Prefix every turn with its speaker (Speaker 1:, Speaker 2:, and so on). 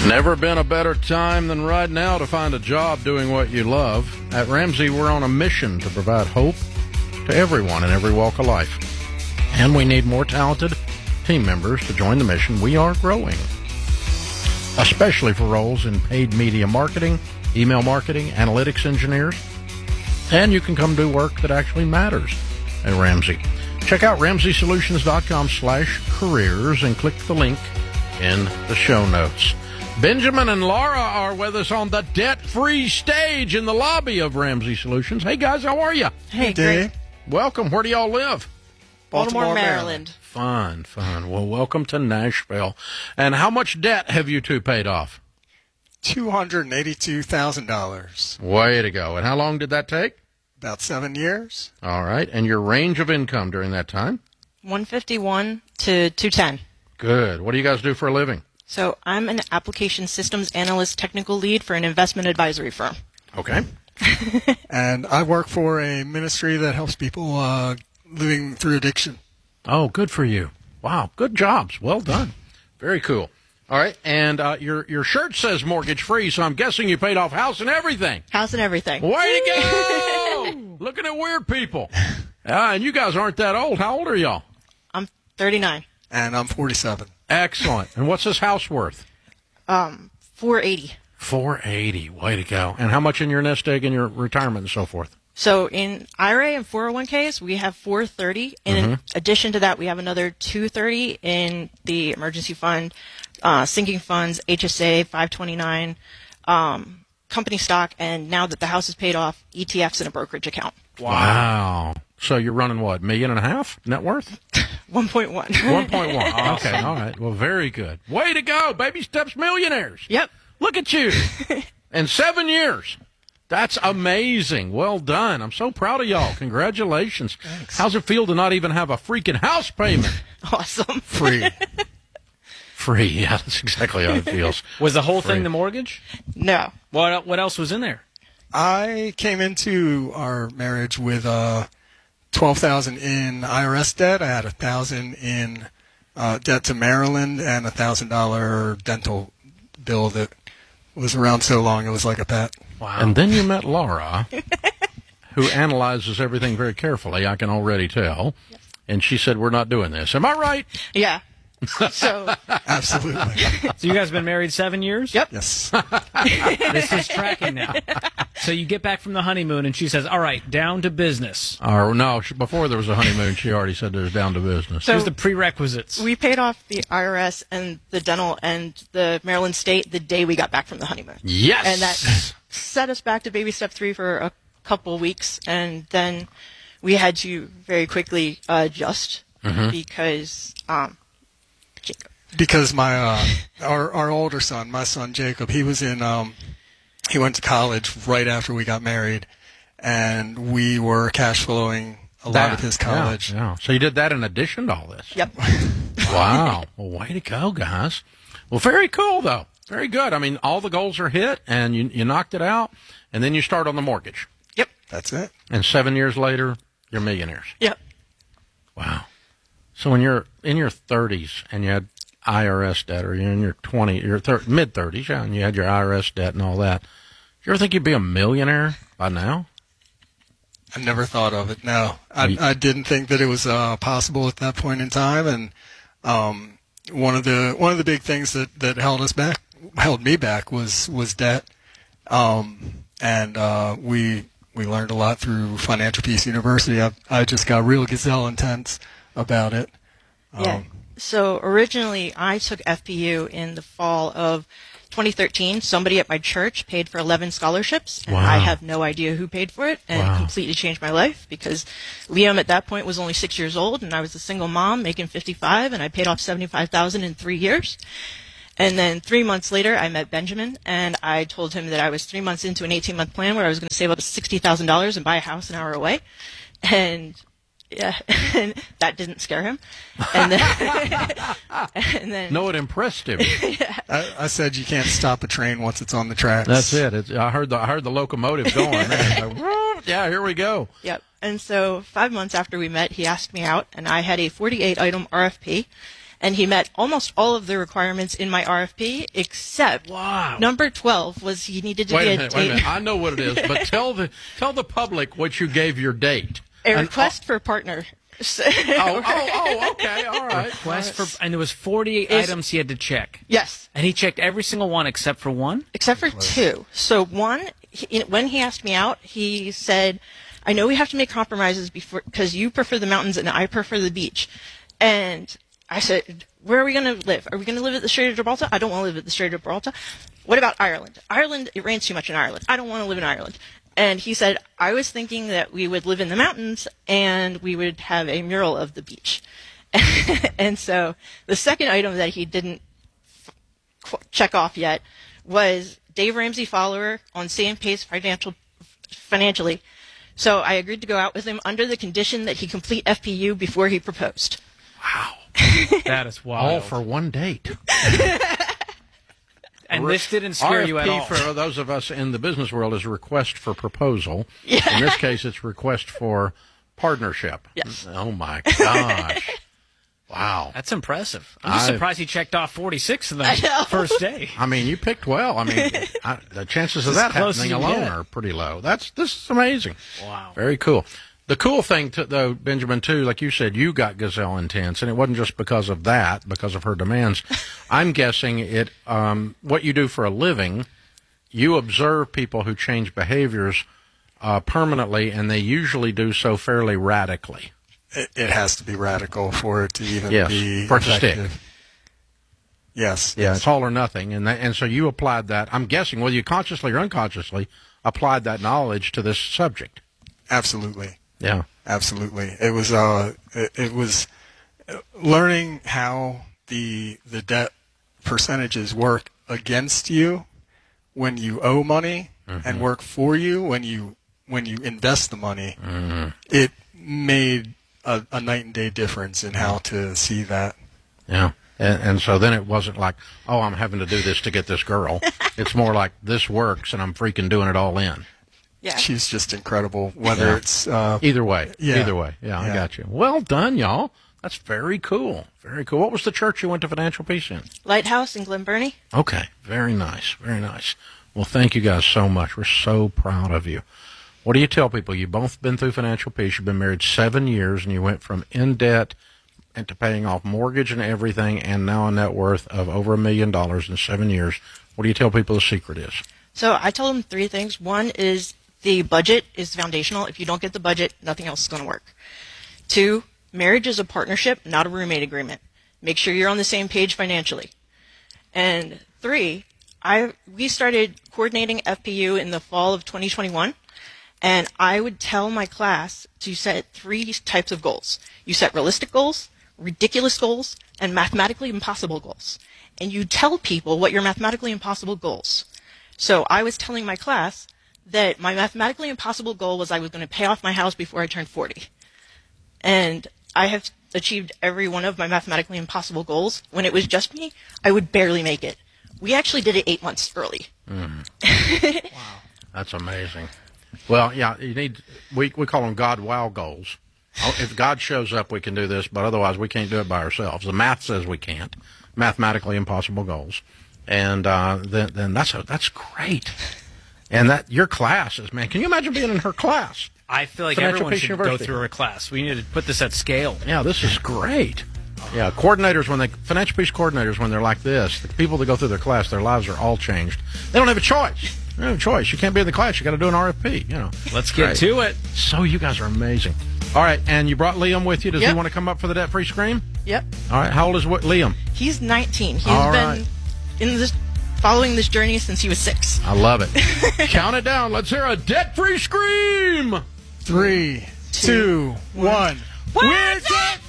Speaker 1: Never been a better time than right now to find a job doing what you love. At Ramsey, we're on a mission to provide hope to everyone in every walk of life. And we need more talented team members to join the mission. We are growing, especially for roles in paid media marketing, email marketing, analytics engineers. And you can come do work that actually matters at Ramsey. Check out RamseySolutions.com/careers and click the link in the show notes. Benjamin and Laura are with us on the debt-free stage in the lobby of Ramsey Solutions. Hey, guys, how are you?
Speaker 2: Hey, great.
Speaker 1: Welcome. Where do y'all live?
Speaker 2: Baltimore, Maryland.
Speaker 1: Fun. Well, welcome to Nashville. And how much debt have you two paid off?
Speaker 3: $282,000.
Speaker 1: Way to go. And how long did that take?
Speaker 3: About 7 years.
Speaker 1: All right. And your range of income during that time?
Speaker 2: 151 to 210.
Speaker 1: Good. What do you guys do for a living?
Speaker 2: So I'm an application systems analyst technical lead for an investment advisory firm.
Speaker 1: Okay.
Speaker 3: And I work for a ministry that helps people living through addiction.
Speaker 1: Oh, good for you. Wow. Good jobs. Well done. Very cool. All right. And your shirt says mortgage free, so I'm guessing you paid off house and everything.
Speaker 2: House and everything.
Speaker 1: Way to go! Looking at weird people. And you guys aren't that old. How old are y'all?
Speaker 2: I'm 39.
Speaker 3: And I'm 47.
Speaker 1: Excellent. And what's this house worth?
Speaker 2: 480.
Speaker 1: 480. Way to go. And how much in your nest egg and your retirement and so forth?
Speaker 2: So in IRA and 401ks, we have 430. In addition to that, we have another 230 in the emergency fund, sinking funds, HSA, 529, company stock, and now that the house is paid off, ETFs in a brokerage account.
Speaker 1: Wow. So you're running what, $1.5 million net worth?
Speaker 2: 1.1.
Speaker 1: 1.1. Okay, all right. Well, very good. Way to go. Baby steps millionaires.
Speaker 2: Yep.
Speaker 1: Look at you. In 7 years. That's amazing. Well done. I'm so proud of y'all. Congratulations.
Speaker 3: Thanks.
Speaker 1: How's it feel to not even have a freaking house payment?
Speaker 2: Awesome.
Speaker 3: Free.
Speaker 1: Free. Yeah, that's exactly how it feels.
Speaker 4: Was the whole
Speaker 1: Free.
Speaker 4: thing the mortgage?
Speaker 2: No.
Speaker 4: What else was in there?
Speaker 3: I came into our marriage with $12,000 in IRS debt. I had $1,000 in debt to Maryland and $1,000 dental bill that was around so long it was like a pet.
Speaker 1: Wow. And then you met Laura, who analyzes everything very carefully, I can already tell. Yep. And she said, we're not doing this. Am I right?
Speaker 2: Yeah. So
Speaker 3: Absolutely.
Speaker 4: So you guys have been married 7 years?
Speaker 2: Yep.
Speaker 3: Yes.
Speaker 4: This is tracking now. So you get back from the honeymoon, and she says, all right, down to business.
Speaker 1: Or no, before there was a honeymoon, she already said there's down to business.
Speaker 2: So
Speaker 4: Here's the prerequisites.
Speaker 2: we paid off the IRS and the dental and the Maryland State the day we got back from the honeymoon.
Speaker 1: Yes.
Speaker 2: And that set us back to baby step 3 for a couple of weeks, and then we had to very quickly adjust because Jacob.
Speaker 3: Because my our older son, my son Jacob, he was in he went to college right after we got married, and we were cash flowing a lot of his college.
Speaker 1: Yeah. So you did that in addition to all this?
Speaker 2: Yep.
Speaker 1: Wow. Well, way to go, guys. Well, very cool, though. Very good. I mean, all the goals are hit, and you knocked it out, and then you start on the mortgage.
Speaker 2: Yep.
Speaker 3: That's it.
Speaker 1: And 7 years later, you're millionaires.
Speaker 2: Yep.
Speaker 1: Wow. So when you're in your 30s and you had IRS debt, or you're in your mid-30s, yeah, and you had your IRS debt and all that, do you ever think you'd be a millionaire by now?
Speaker 3: I never thought of it. No, I didn't think that it was possible at that point in time. And one of the big things that held me back was debt. And we learned a lot through Financial Peace University. I just got real gazelle intense about it.
Speaker 2: Yeah. So originally, I took FPU in the fall of 2013. Somebody at my church paid for 11 scholarships, and I have no idea who paid for it, and it completely changed my life because Liam at that point was only 6 years old, and I was a single mom making $55,000, and I paid off $75,000 in 3 years. And then 3 months later, I met Benjamin, and I told him that I was 3 months into an 18-month plan where I was going to save up to $60,000 and buy a house an hour away, and yeah, and that didn't scare him. And then,
Speaker 1: No, it impressed him.
Speaker 2: yeah.
Speaker 3: I said you can't stop a train once it's on the tracks.
Speaker 1: That's it. I heard the locomotive going. Yeah, here we go.
Speaker 2: Yep. And so 5 months after we met, he asked me out, and I had a 48-item RFP, And he met almost all of the requirements in my RFP, except number 12 was he needed to be a date.
Speaker 1: Wait a minute. I know what it is, but tell the public what you gave your date.
Speaker 2: A request for partner.
Speaker 1: Okay, all right.
Speaker 4: And there was 48 items he had to check.
Speaker 2: Yes.
Speaker 4: And he checked every single one except for one?
Speaker 2: Except for two. So one, when he asked me out, he said, I know we have to make compromises because you prefer the mountains and I prefer the beach. And I said, where are we going to live? Are we going to live at the Strait of Gibraltar? I don't want to live at the Strait of Gibraltar. What about Ireland? Ireland, it rains too much in Ireland. I don't want to live in Ireland. And he said, I was thinking that we would live in the mountains and we would have a mural of the beach. And so the second item that he didn't check off yet was Dave Ramsey follower on same pace financially. So I agreed to go out with him under the condition that he complete FPU before he proposed.
Speaker 1: Wow.
Speaker 4: That is wild.
Speaker 1: All for one date.
Speaker 4: And this didn't scare you at all.
Speaker 1: RFP, for those of us in the business world, is a request for proposal. Yeah. In this case, it's request for partnership.
Speaker 2: Yes.
Speaker 1: Oh, my gosh. Wow.
Speaker 4: That's impressive. I'm just surprised he checked off 46 of the first day.
Speaker 1: I mean, you picked well. I mean, the chances of that happening alone are pretty low. This is amazing.
Speaker 4: Wow.
Speaker 1: Very cool. The cool thing, though, Benjamin, too, like you said, you got Gazelle Intense, and it wasn't just because of that, because of her demands. I'm guessing what you do for a living, you observe people who change behaviors permanently, and they usually do so fairly radically.
Speaker 3: It has to be radical for it to even be
Speaker 1: for it to stick.
Speaker 3: Yes.
Speaker 1: Yeah, it's all or nothing, and so you applied that. I'm guessing, whether you consciously or unconsciously, applied that knowledge to this subject.
Speaker 3: Absolutely.
Speaker 1: Yeah,
Speaker 3: absolutely. It was learning how the debt percentages work against you when you owe money and work for you when you invest the money. Mm-hmm. It made a night and day difference in how to see that.
Speaker 1: Yeah. And so then it wasn't like, oh, I'm having to do this to get this girl. It's more like, this works and I'm freaking doing it all in.
Speaker 2: Yeah.
Speaker 3: She's just incredible, whether it's...
Speaker 1: Either way.
Speaker 3: Yeah.
Speaker 1: Either way. Yeah, I got you. Well done, y'all. That's very cool. Very cool. What was the church you went to Financial Peace in?
Speaker 2: Lighthouse in Glen Burnie.
Speaker 1: Okay. Very nice. Very nice. Well, thank you guys so much. We're so proud of you. What do you tell people? You've both been through Financial Peace. You've been married 7 years, and you went from in debt into paying off mortgage and everything, and now a net worth of over $1 million in 7 years. What do you tell people the secret is?
Speaker 2: So I told them 3 things. One is the budget is foundational. If you don't get the budget, nothing else is going to work. 2, marriage is a partnership, not a roommate agreement. Make sure you're on the same page financially. And 3, we started coordinating FPU in the fall of 2021, and I would tell my class to set 3 types of goals. You set realistic goals, ridiculous goals, and mathematically impossible goals. And you tell people what your mathematically impossible goals. So I was telling my class that my mathematically impossible goal was I was going to pay off my house before I turned 40. And I have achieved every one of my mathematically impossible goals. When it was just me, I would barely make it. We actually did it 8 months early.
Speaker 1: Wow. That's amazing. Well, yeah, we call them God wow goals. If God shows up, we can do this, but otherwise we can't do it by ourselves. The math says we can't. Mathematically impossible goals. And then that's great. And that your classes, man, can you imagine being in her class?
Speaker 4: I feel like everyone should go through her class. We need to put this at scale.
Speaker 1: Yeah, this is great. Yeah, Financial Peace coordinators, when they're like this, the people that go through their class, their lives are all changed. They don't have a choice. They don't have a choice. You can't be in the class. You got to do an RFP.
Speaker 4: Let's get to it.
Speaker 1: So you guys are amazing. All right, and you brought Liam with you. Does he want to come up for the debt-free scream?
Speaker 2: Yep.
Speaker 1: All right. How old is Liam?
Speaker 2: He's 19. He's been following this journey since he was 6.
Speaker 1: I love it. Count it down. Let's hear a debt-free scream.
Speaker 3: 3, 2, 1.
Speaker 2: We're debt-free!